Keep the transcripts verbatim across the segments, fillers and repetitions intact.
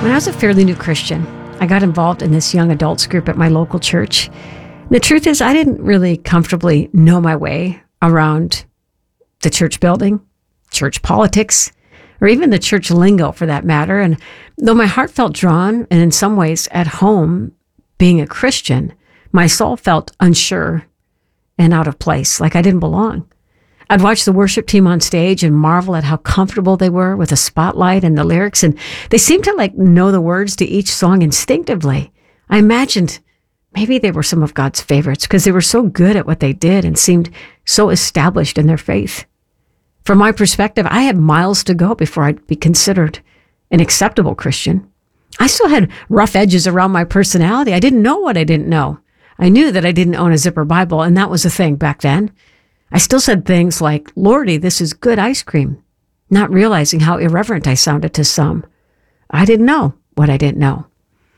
When I was a fairly new Christian, I got involved in this young adults group at my local church. The truth is, I didn't really comfortably know my way around the church building, church politics, or even the church lingo for that matter. And though my heart felt drawn, and in some ways at home, being a Christian, my soul felt unsure and out of place, like I didn't belong. I'd watch the worship team on stage and marvel at how comfortable they were with the spotlight and the lyrics, and they seemed to like know the words to each song instinctively. I imagined maybe they were some of God's favorites because they were so good at what they did and seemed so established in their faith. From my perspective, I had miles to go before I'd be considered an acceptable Christian. I still had rough edges around my personality. I didn't know what I didn't know. I knew that I didn't own a zipper Bible, and that was a thing back then. I still said things like, "Lordy, this is good ice cream," not realizing how irreverent I sounded to some. I didn't know what I didn't know.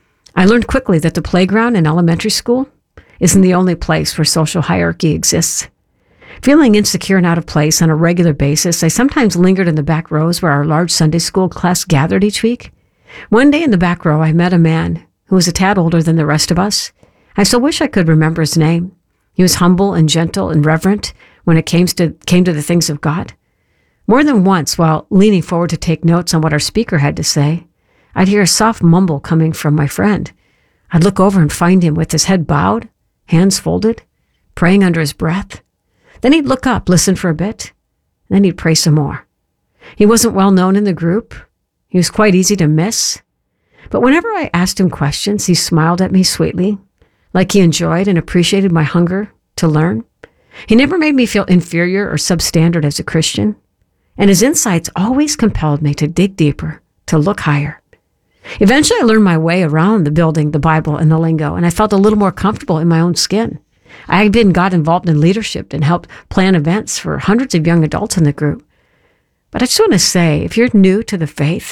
I learned quickly that the playground in elementary school isn't the only place where social hierarchy exists. Feeling insecure and out of place on a regular basis, I sometimes lingered in the back rows where our large Sunday school class gathered each week. One day in the back row, I met a man who was a tad older than the rest of us. I still wish I could remember his name. He was humble and gentle and reverent when it came to, came to the things of God. More than once, while leaning forward to take notes on what our speaker had to say, I'd hear a soft mumble coming from my friend. I'd look over and find him with his head bowed, hands folded, praying under his breath. Then he'd look up, listen for a bit, and then he'd pray some more. He wasn't well known in the group. He was quite easy to miss. But whenever I asked him questions, he smiled at me sweetly, like he enjoyed and appreciated my hunger to learn. He never made me feel inferior or substandard as a Christian, and his insights always compelled me to dig deeper, to look higher. Eventually, I learned my way around the building, the Bible, and the lingo, and I felt a little more comfortable in my own skin. I even got involved in leadership and helped plan events for hundreds of young adults in the group. But I just want to say, if you're new to the faith,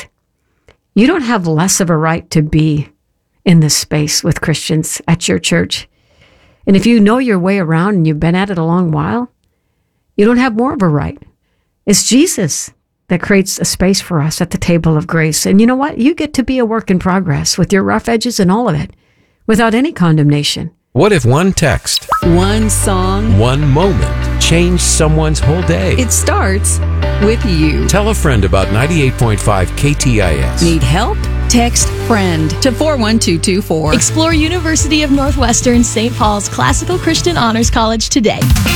you don't have less of a right to be in this space with Christians at your church. And if you know your way around and you've been at it a long while, you don't have more of a right. It's Jesus that creates a space for us at the table of grace. And you know what? You get to be a work in progress with your rough edges and all of it, without any condemnation. What if one text, one song, one moment changed someone's whole day? It starts with you. Tell a friend about ninety-eight point five K T I S. Need help? Text FRIEND to four one two two four. Explore University of Northwestern Saint Paul's Classical Christian Honors College today.